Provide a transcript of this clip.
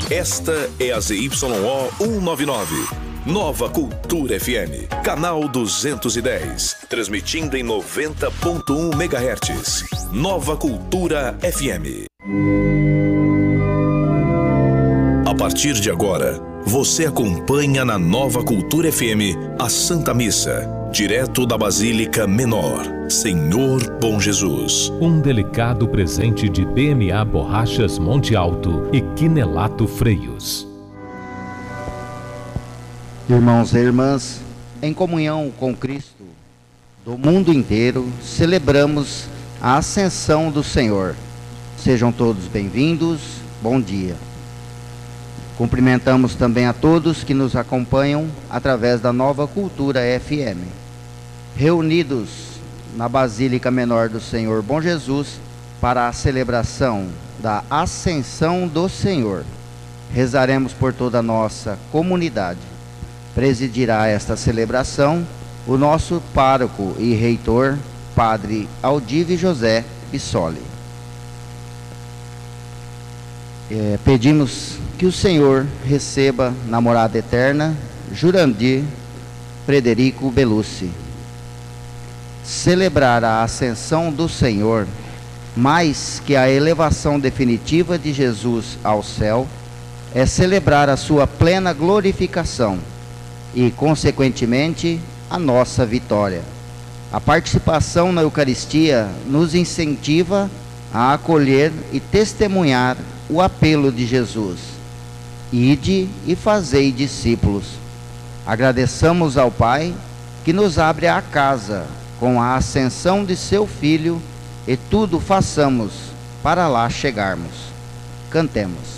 Esta é a ZYO 199. Nova Cultura FM, canal 210, transmitindo em 90.1 MHz. Nova Cultura FM. A partir de agora, você acompanha na Nova Cultura FM a Santa Missa, direto da Basílica Menor, Senhor Bom Jesus. Um delicado presente de BMA Borrachas Monte Alto e Quinelato Freios. Irmãos e irmãs, em comunhão com Cristo do mundo inteiro, celebramos a ascensão do Senhor. Sejam todos bem-vindos, bom dia. Cumprimentamos também a todos que nos acompanham através da Nova Cultura FM. Reunidos na Basílica Menor do Senhor Bom Jesus para a celebração da Ascensão do Senhor. Rezaremos por toda a nossa comunidade. Presidirá esta celebração o nosso pároco e reitor, Padre Aldive José Bissoli. Pedimos que o Senhor receba na morada eterna Jurandir Frederico Belucci. Celebrar a ascensão do Senhor, mais que a elevação definitiva de Jesus ao céu, é celebrar a sua plena glorificação e, consequentemente, a nossa vitória. A participação na Eucaristia nos incentiva a acolher e testemunhar o apelo de Jesus: ide e fazei discípulos. Agradeçamos ao Pai que nos abre a casa com a ascensão de seu Filho e tudo façamos para lá chegarmos. Cantemos.